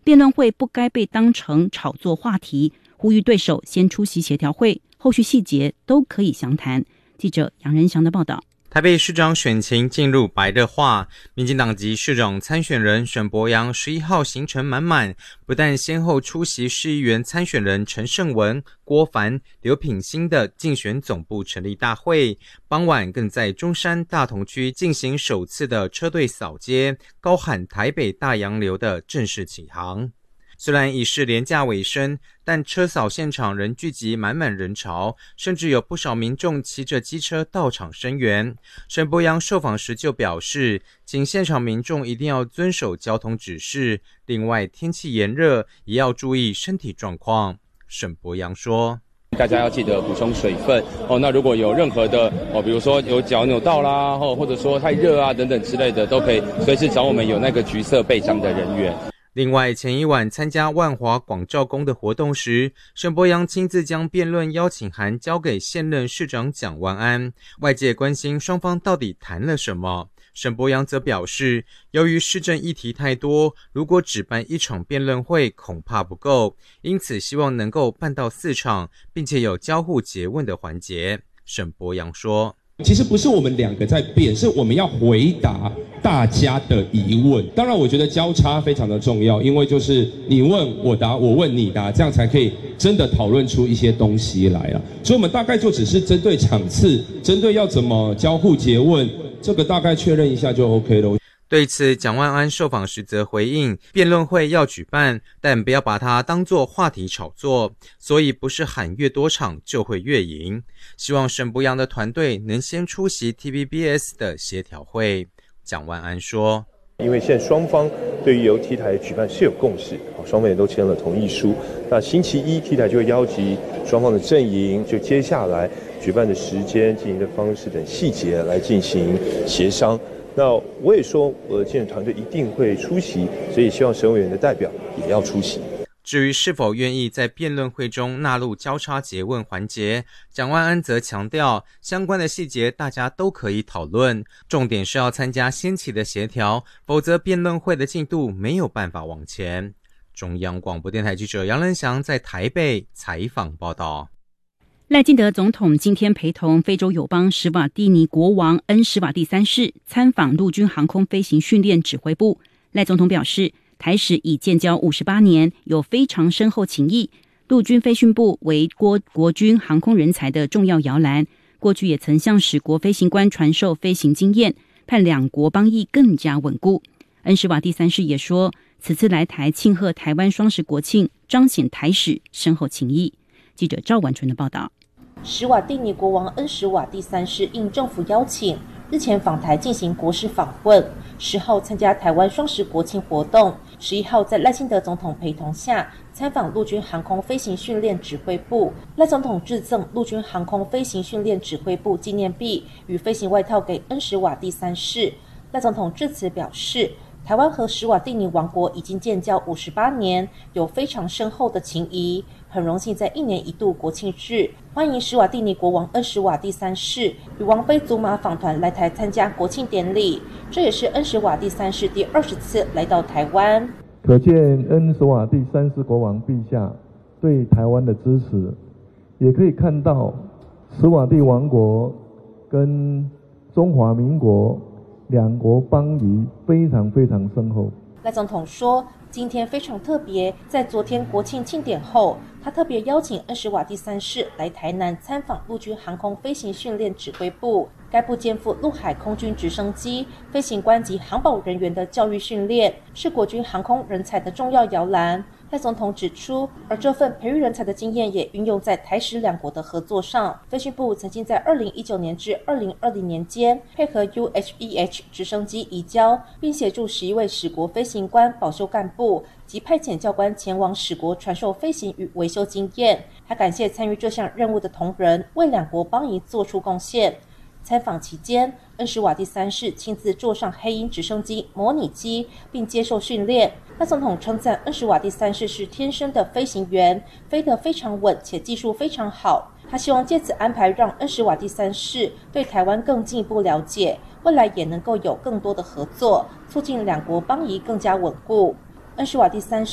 辩论会不该被当成炒作话题，呼吁对手先出席协调会，后续细节都可以详谈。记者杨仁祥的报道。 台北市长选情进入白热化，民进党籍市长参选人沈伯洋11号行程满满，不但先后出席市议员参选人陈胜文、郭凡、刘品欣的竞选总部成立大会，傍晚更在中山大同区进行首次的车队扫街，高喊台北大洋流的正式起航。虽然已是连假尾声，但车扫现场仍聚集满满人潮，甚至有不少民众骑着机车到场声援。沈伯洋受访时就表示，请现场民众一定要遵守交通指示，另外天气炎热也要注意身体状况。沈伯洋说， 大家要记得补充水分那如果有任何的比如说有脚扭到啦或者说太热啊等等之类的，都可以随时找我们有那个橘色背章的人员。 另外，前一晚参加万华广照宫的活动时，沈伯洋亲自将辩论邀请函交给现任市长蒋万安。外界关心双方到底谈了什么，沈伯洋则表示，由于市政议题太多，如果只办一场辩论会恐怕不够，因此希望能够办到4场，并且有交互诘问的环节。沈伯洋说， 其实不是我们两个在辩，是我们要回答大家的疑问。当然我觉得交叉非常的重要，因为就是你问我答，我问你答，这样才可以真的讨论出一些东西来了。所以我们大概就只是针对场次，针对要怎么交互诘问，这个大概确认一下就 OK 了。 对此，蒋万安受访时则回应，辩论会要举办，但不要把它当作话题炒作，所以不是喊越多场就会越赢。希望沈伯洋的团队能先出席 TVBS 的协调会。蒋万安说， 因为现在双方对于由 T 台举办是有共识，双方也都签了同意书。那星期一 T 台就会邀集双方的阵营，就接下来举办的时间、进行的方式等细节来进行协商。那我也说，我的竞选团队一定会出席，所以希望审委员的代表也要出席。 至于是否愿意在辩论会中纳入交叉诘问环节，蒋万安则强调，相关的细节大家都可以讨论，重点是要参加先期的协调，否则辩论会的进度没有办法往前。中央广播电台记者杨仁祥在台北采访报道。 赖清德总统今天陪同非洲友邦史瓦蒂尼国王恩史瓦蒂3世参访陆军航空飞行训练指挥部。赖总统表示，台史已建交58年，有非常深厚情谊。陆军飞训部为国军航空人才的重要摇篮，过去也曾向史国飞行官传授飞行经验，盼两国邦谊更加稳固。恩史瓦蒂3世也说，此次来台庆贺台湾双十国庆，彰显台史深厚情谊。记者赵婉纯的报道。 史瓦蒂尼国王恩史瓦蒂3世应政府邀请，日前访台进行国事访问，10号参加台湾双十国庆活动，11号在赖清德总统陪同下参访陆军航空飞行训练指挥部。赖总统致赠陆军航空飞行训练指挥部纪念币与飞行外套给恩史瓦蒂3世。赖总统致辞表示，台湾和史瓦蒂尼王国已经建交58年，有非常深厚的情谊，很荣幸在1年一度国庆日，欢迎史瓦蒂尼国王恩史瓦蒂3世与王妃祖玛访团来台参加国庆典礼，这也是恩史瓦蒂3世第20次来到台湾。 可见恩史瓦蒂3世国王陛下对台湾的支持，也可以看到史瓦蒂王国跟中华民国两国邦谊非常非常深厚。 赖总统说，今天非常特别，在昨天国庆庆典后，他特别邀请恩史瓦蒂3世来台南参访陆军航空飞行训练指挥部。该部肩负陆海空军直升机、飞行官及航保人员的教育训练，是国军航空人才的重要摇篮。赖总统指出，而这份培育人才的经验也运用在台史两国的合作上。飞训部曾经在2019年至2020年间，配合 UHEH 直升机移交，并协助11位史国飞行官保修干部及派遣教官前往史国传授飞行与维修经验。他感谢参与这项任务的同仁，为两国邦谊做出贡献。参访期间，恩史瓦蒂3世亲自坐上黑鹰直升机模拟机，并接受训练。赖总统称赞恩史瓦蒂3世是天生的飞行员，飞得非常稳，且技术非常好。他希望借此安排，让恩史瓦蒂3世对台湾更进一步了解，未来也能够有更多的合作，促进两国邦谊更加稳固。恩史瓦蒂3世